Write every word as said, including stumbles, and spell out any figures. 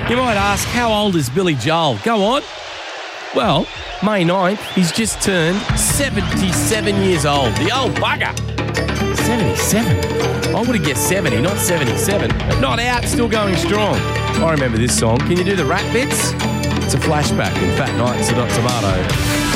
You might ask, how old is Billy Joel? Go on. Well, May ninth, he's just turned seventy-seven years old. The old bugger. seventy-seven? I would have guessed seventy, not seventy-seven. But not out, still going strong. I remember this song. Can you do the rap bits? It's a flashback in Fat Nights, Not Tomato.